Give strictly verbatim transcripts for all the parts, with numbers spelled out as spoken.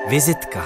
Vizitka.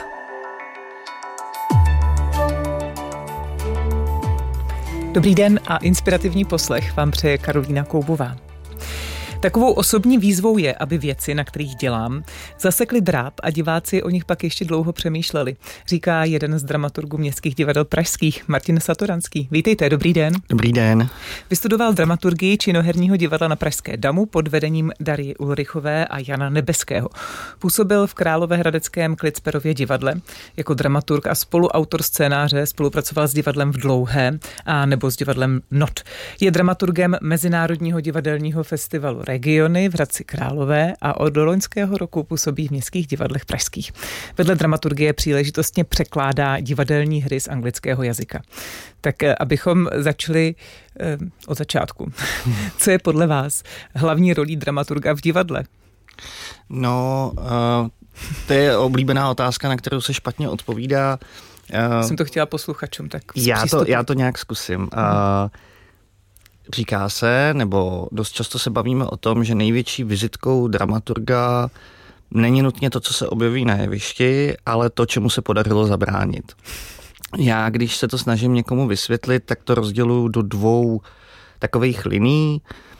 Dobrý den a inspirativní poslech vám přeje Karolína Koubová. Takovou osobní výzvou je, aby věci, na kterých dělám, zasekly dráp a diváci o nich pak ještě dlouho přemýšleli, říká jeden z dramaturgů městských divadel pražských, Martin Satoranský. Vítejte, dobrý den. Dobrý den. Vystudoval dramaturgii činoherního divadla na Pražské Damu pod vedením Darji Ulrichové a Jana Nebeského. Působil v Královéhradeckém Klicperově divadle. Jako dramaturg a spoluautor scénáře spolupracoval s divadlem v Dlouhé a nebo s divadlem Not. Je dramaturgem Mezinárodního divadelního festivalu Regiony v Hradci Králové a od loňského roku působí v městských divadlech pražských. Vedle dramaturgie příležitostně překládá divadelní hry z anglického jazyka. Tak abychom začali eh, od začátku. Co je podle vás hlavní rolí dramaturga v divadle? No, uh, to je oblíbená otázka, na kterou se špatně odpovídá. Uh, Jsem to chtěla posluchačům, tak já to, já to nějak zkusím. Uh, Říká se, nebo dost často se bavíme o tom, že největší vizitkou dramaturga není nutně to, co se objeví na jevišti, ale to, čemu se podařilo zabránit. Já, když se to snažím někomu vysvětlit, tak to rozděluji do dvou takových linií.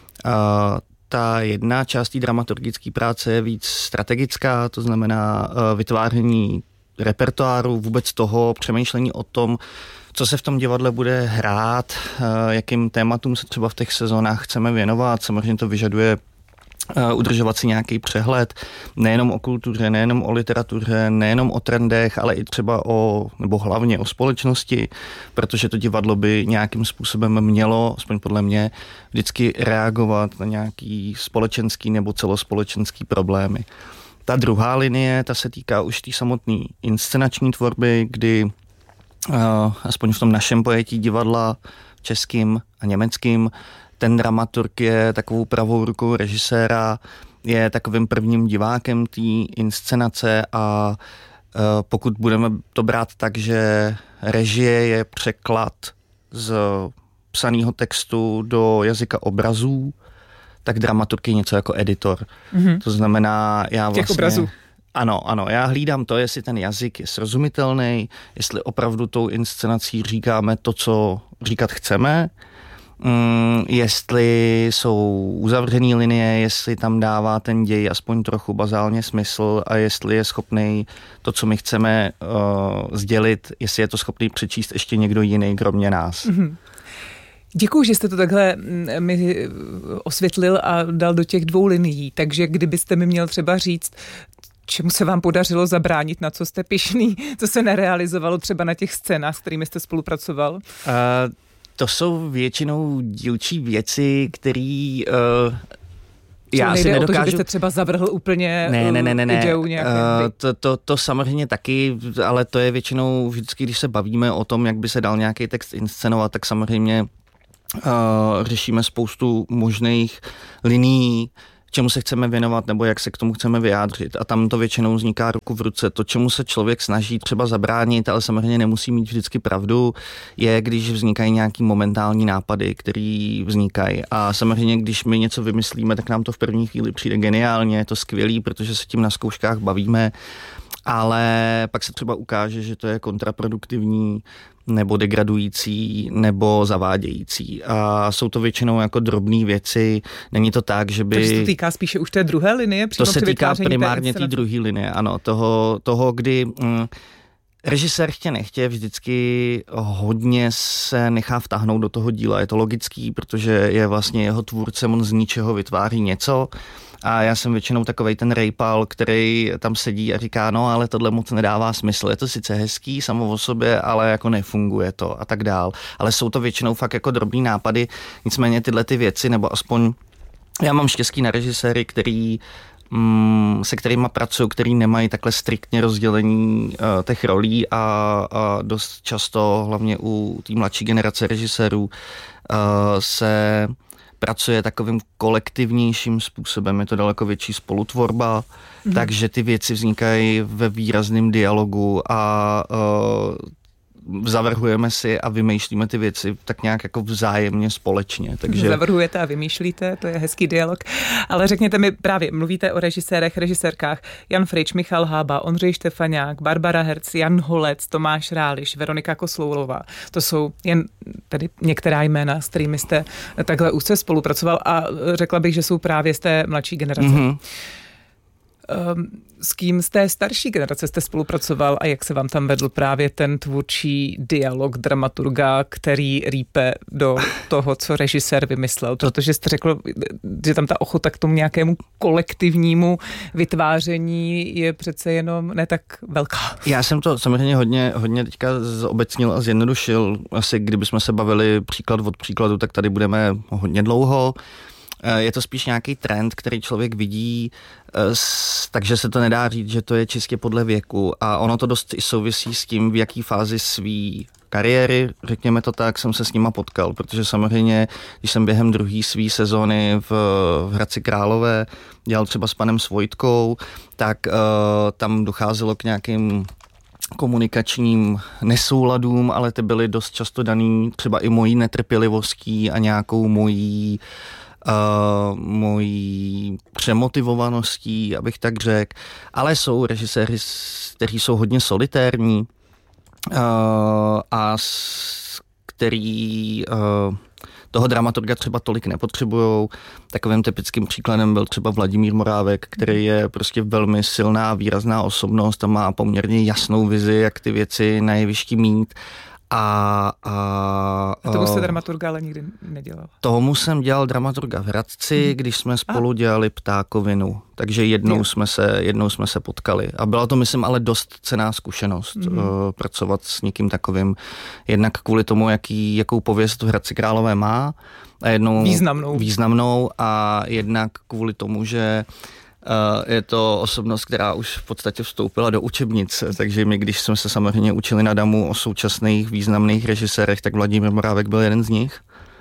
Ta jedna část té dramaturgické práce je víc strategická, to znamená vytváření repertoáru, vůbec toho přemýšlení o tom, co se v tom divadle bude hrát, jakým tématům se třeba v těch sezónách chceme věnovat. Samozřejmě to vyžaduje udržovat si nějaký přehled, nejenom o kultuře, nejenom o literatuře, nejenom o trendech, ale i třeba o, nebo hlavně o společnosti, protože to divadlo by nějakým způsobem mělo, aspoň podle mě, vždycky reagovat na nějaký společenský nebo celospolečenský problémy. Ta druhá linie, ta se týká už té samotné inscenační tvorby, kdy Uh, aspoň v tom našem pojetí divadla českým a německým, ten dramaturg je takovou pravou rukou režiséra, je takovým prvním divákem té inscenace a uh, pokud budeme to brát tak, že režie je překlad z psaného textu do jazyka obrazů, tak dramaturg je něco jako editor. Mm-hmm. To znamená, já vlastně... Těch obrazů. Ano, ano, já hlídám to, jestli ten jazyk je srozumitelný, jestli opravdu tou inscenací říkáme to, co říkat chceme, mm, jestli jsou uzavřený linie, jestli tam dává ten děj aspoň trochu bazálně smysl a jestli je schopný to, co my chceme uh, sdělit, jestli je to schopný přečíst ještě někdo jiný, kromě nás. Mm-hmm. Děkuju, že jste to takhle mi osvětlil a dal do těch dvou linií, takže kdybyste mi měl třeba říct, čemu se vám podařilo zabránit, na co jste pyšný, co se nerealizovalo třeba na těch scénách, s kterými jste spolupracoval? Uh, to jsou většinou dílčí věci, které uh, já si nedokážu... o to, že byste třeba zavrhl úplně ne, ne, ne, ne, ne. ideu nějaké uh, to, to, to samozřejmě taky, ale to je většinou vždycky, když se bavíme o tom, jak by se dal nějaký text inscenovat, tak samozřejmě uh, řešíme spoustu možných linií, čemu se chceme věnovat nebo jak se k tomu chceme vyjádřit. A tam to většinou vzniká ruku v ruce. To, čemu se člověk snaží třeba zabránit, ale samozřejmě nemusí mít vždycky pravdu, je, když vznikají nějaký momentální nápady, který vznikají. A samozřejmě, když my něco vymyslíme, tak nám to v první chvíli přijde geniálně, je to skvělý, protože se tím na zkouškách bavíme, ale pak se třeba ukáže, že to je kontraproduktivní, nebo degradující, nebo zavádějící. A jsou to většinou jako drobné věci. Není to tak, že by... Takže to týká spíše už té druhé linie? To se týká primárně té druhé linie, ano. Toho, toho kdy mm, režisér chtě nechtě vždycky hodně se nechá vtáhnout do toho díla. Je to logický, protože je vlastně jeho tvůrcem, on z ničeho vytváří něco. A já jsem většinou takovej ten rejpal, který tam sedí a říká, no ale tohle moc nedává smysl. Je to sice hezký samo o sobě, ale jako nefunguje to a tak dál. Ale jsou to většinou fakt jako drobný nápady. Nicméně tyhle ty věci, nebo aspoň já mám štěstí na režiséry, který mm, se kterýma pracuju, který nemají takhle striktně rozdělení uh, těch rolí a, a dost často, hlavně u té mladší generace režisérů, uh, se pracuje takovým kolektivnějším způsobem, je to daleko větší spolutvorba, mm. takže ty věci vznikají ve výrazném dialogu a uh, zavrhujeme si a vymýšlíme ty věci tak nějak jako vzájemně společně. Takže... Zavrhujete a vymýšlíte, to je hezký dialog. Ale řekněte mi, právě mluvíte o režisérech, režisérkách. Jan Frič, Michal Hába, Ondřej Štefaňák, Barbara Herc, Jan Holec, Tomáš Ráliš, Veronika Kosloulová. To jsou jen tedy některá jména, s kterými jste takhle úzce spolupracoval a řekla bych, že jsou právě z té mladší generace. Mm-hmm. S kým z té starší generace jste spolupracoval a jak se vám tam vedl právě ten tvůrčí dialog dramaturga, který rýpe do toho, co režisér vymyslel? Protože jste řekl, že tam ta ochota k tomu nějakému kolektivnímu vytváření je přece jenom ne tak velká. Já jsem to samozřejmě hodně, hodně teďka zobecnil a zjednodušil. Asi kdybychom se bavili příklad od příkladu, tak tady budeme hodně dlouho. Je to spíš nějaký trend, který člověk vidí, takže se to nedá říct, že to je čistě podle věku a ono to dost i souvisí s tím, v jaký fázi svý kariéry, řekněme to tak, jsem se s nima potkal, protože samozřejmě, když jsem během druhé svý sezóny v, v Hradci Králové dělal třeba s panem Svojtkou, tak uh, tam docházelo k nějakým komunikačním nesouladům, ale ty byly dost často daný třeba i mojí netrpělivostí a nějakou mojí Uh, mojí přemotivovaností, abych tak řekl, ale jsou režiséři, kteří jsou hodně solitérní uh, a s, který uh, toho dramaturga třeba tolik nepotřebujou. Takovým typickým příkladem byl třeba Vladimír Morávek, který je prostě velmi silná, výrazná osobnost a má poměrně jasnou vizi, jak ty věci na jevišti mít. A, a, a tomu jste dramaturga ale nikdy nedělal? Tomu jsem dělal dramaturga v Hradci, hmm. když jsme spolu dělali Ptákovinu. Takže jednou jsme, se, jednou jsme se potkali. A byla to, myslím, ale dost cenná zkušenost hmm. uh, pracovat s někým takovým. Jednak kvůli tomu, jaký, jakou pověst v Hradci Králové má. A jednou významnou. významnou. A jednak kvůli tomu, že je to osobnost, která už v podstatě vstoupila do učebnic, takže my, když jsme se samozřejmě učili na Damu o současných významných režisérech, tak Vladimír Morávek byl jeden z nich.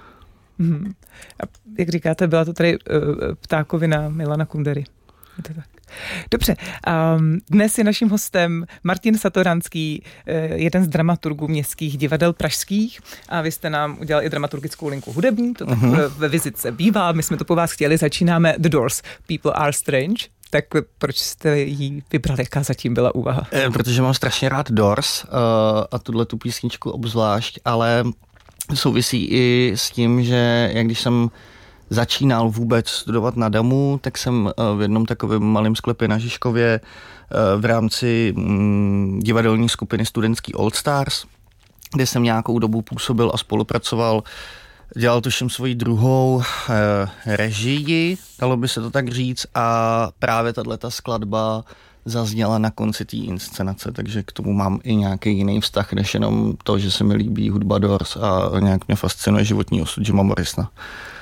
Hmm. A jak říkáte, byla to tady uh, Ptákovina Milana Kundery. Je to tak. Dobře, um, dnes je naším hostem Martin Satoranský, jeden z dramaturgů městských divadel pražských a vy jste nám udělal i dramaturgickou linku hudební, to tak uh-huh. ve vizitce bývá, my jsme to po vás chtěli, začínáme The Doors, People Are Strange, tak proč jste ji vybrali, jaká zatím byla úvaha? E, protože mám strašně rád Doors uh, a tuhle tu písničku obzvlášť, ale souvisí i s tím, že jak když jsem začínal vůbec studovat na Damu, tak jsem v jednom takovém malém sklepě na Žižkově v rámci divadelní skupiny Studentský All Stars, kde jsem nějakou dobu působil a spolupracoval, dělal tuším svoji druhou režii, dalo by se to tak říct, a právě tato skladba zazněla na konci té inscenace, takže k tomu mám i nějaký jiný vztah, než jenom to, že se mi líbí hudba Doors a nějak mě fascinuje životní osud Jima Morrisona.